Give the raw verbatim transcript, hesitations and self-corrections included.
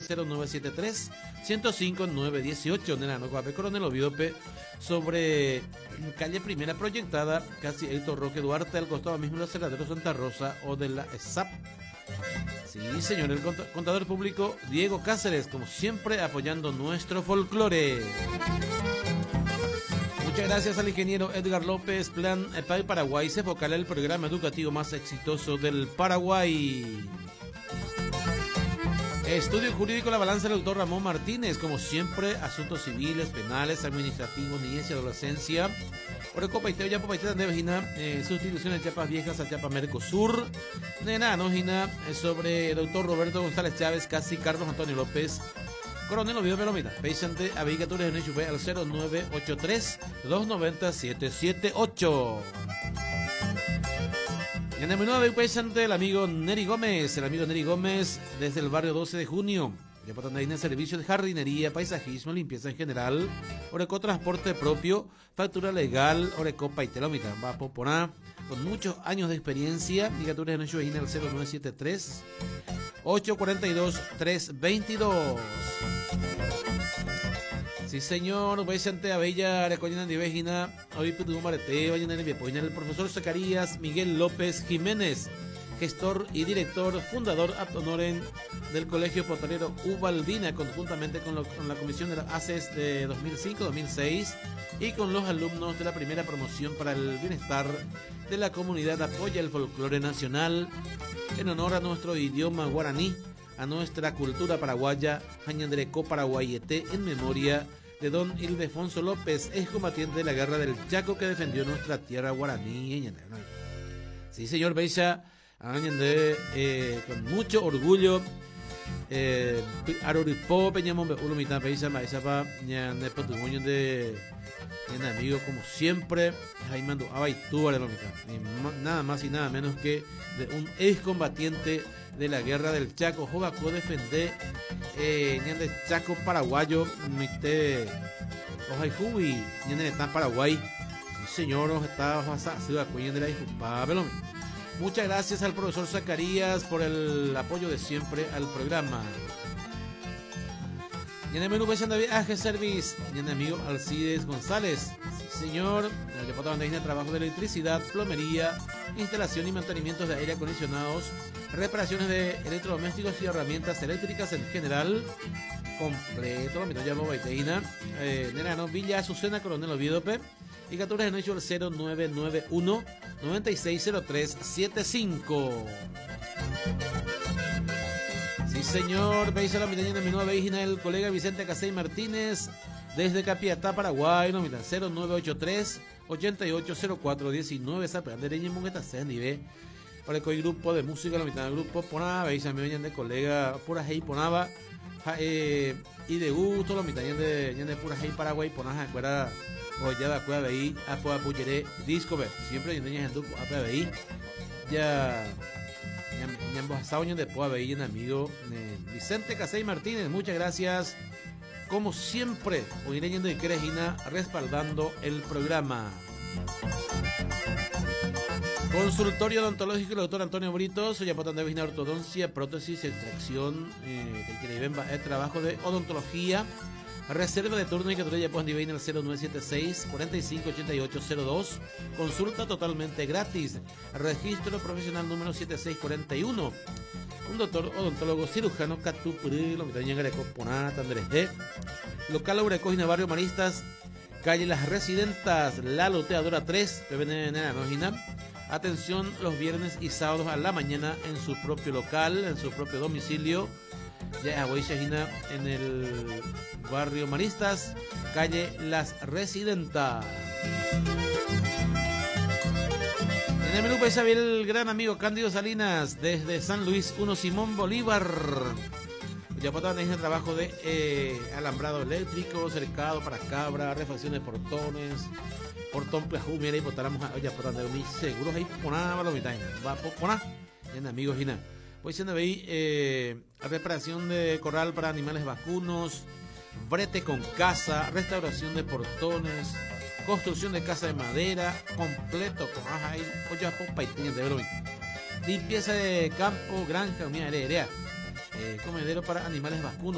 cero nueve siete tres, uno cero cinco, nueve uno ocho. Nena, no Guape, Coronel Oviedope, sobre calle Primera proyectada, casi Héctor Roque Duarte, al costado mismo de la Cerradero Santa Rosa o de la S A P. Sí, señor, el contador público Diego Cáceres, como siempre, apoyando nuestro folclore. Muchas gracias al ingeniero Edgar López, Plan E P A I Paraguay, se focal el programa educativo más exitoso del Paraguay. Estudio Jurídico La Balanza del doctor Ramón Martínez, como siempre, asuntos civiles, penales, administrativos, niñez y adolescencia. Orecopa y Teo Yapo Paiteta de Vejina, eh, sustitución de Chiapas Viejas a Chiapas Mercosur. Nena, Nojina, eh, sobre el doctor Roberto González Chávez, casi Carlos Antonio López. Coronel Oviedo Pelomita, Peisante, Abigatures en H V al cero nueve ocho tres, dos nueve cero, siete siete ocho. En el menú de Peisante, el amigo Neri Gómez, el amigo Neri Gómez, desde el barrio doce de junio. Ya por tanto, hay servicio de jardinería, paisajismo, limpieza en general, Oreco transporte propio, factura legal, Oreco Paitelómica, va a Poponá, con muchos años de experiencia. Ligatures en H V al cero nueve siete tres, ocho cuatro dos, tres dos dos. Sí, señor, Vicente Abella, Arecoñana de Vejina, hoy Putu Marete, vayan en el el profesor Zacarías Miguel López Jiménez, gestor y director, fundador ad honorem del Colegio Potrero Ubalbina, conjuntamente con, lo, con la Comisión de las A C E S de dos mil cinco dos mil seis y con los alumnos de la primera promoción para el bienestar de la comunidad, apoya el folclore nacional en honor a nuestro idioma guaraní, a nuestra cultura paraguaya, Jañandreco Paraguayete, en memoria de don Ildefonso López, excombatiente de la guerra del Chaco que defendió nuestra tierra guaraní. Sí, señor Beisha, eh, con mucho orgullo, eh, Aroripo, Peñamón, Ulumita, Beisha, Maizapa, Ñane, Patrimonio de un amigo, como siempre, Jaime Ando Abaitúa, nada más y nada menos que de un excombatiente de la guerra del Chaco, Jobacó defender eh, de Chaco paraguayo, mite Ojaijubi, ñande está Paraguay, señor, está Ciudad Cuyen de la Isupá. Muchas gracias al profesor Zacarías por el apoyo de siempre al programa. Y en el menú de viaje service, y en el amigo Alcides González, señor, el departamento de trabajo de electricidad, plomería, instalación y mantenimiento de aire acondicionados, reparaciones de electrodomésticos y herramientas eléctricas en general, completo, me llamo Baiteina, eh, Nerano, Villa Azucena, Coronel Oviedope, y capturas en hecho el cero nueve nueve uno, nueve seis cero tres, siete cinco. Sí, señor, veis a la mitad de mi nueva vecina, el colega Vicente Casey Martínez, desde Capiatá, Paraguay, no, mira, cero nueve ocho tres, ocho ocho cero cuatro uno nueve, esa pedandereña mongueta se nivel. Para que hoy grupo de música, la mitad del grupo, ponaba, veis a mi venían de colega, pura hey, ponaba, eh, y de gusto, la mitad de, de pura hey, Paraguay, ponaba, acuerda, o ya de acuerda, veí, a poder pucheré, disco, ver, siempre hay niñas en tu, a poder veí, ya. Ñambos de Poa Veí, amigo eh, Vicente Casey Martínez, muchas gracias. Como siempre, hoy leyendo y Querejina respaldando el programa. Consultorio odontológico del doctor Antonio Brito, soy apotán de Vigna Ortodoncia, prótesis, extracción, eh, el trabajo de odontología. Reserva de turno y que ya pueden dividir en el cero nueve siete seis, cuatro cinco ocho ocho cero dos. Consulta totalmente gratis. Registro profesional número siete seis cuatro uno. Un doctor odontólogo cirujano Catupuri, lo que Greco, Ponata, Andrés D. Local Aurecojina, Barrio Maristas, calle Las Residentas, La Loteadora tres, P B N Nojina. Atención los viernes y sábados a la mañana en su propio local, en su propio domicilio. Ya en el barrio Maristas, calle Las Residentas. En el menú pues había el gran amigo Cándido Salinas desde San Luis uno Simón Bolívar. Ya pasaban en el trabajo de eh, alambrado eléctrico, cercado para cabra, refacciones de portones, portón plejú, mira y potáramos a ya por donde seguros ahí ponaba lo mitad, va por poná, en amigos Gina. Pues se veí eh, reparación de corral para animales vacunos, brete con casa, restauración de portones, construcción de casa de madera, completo con ajá y olla popa y tiñas de broma. Limpieza de campo, granja, unidad heredera, eh, comedero para animales vacunos.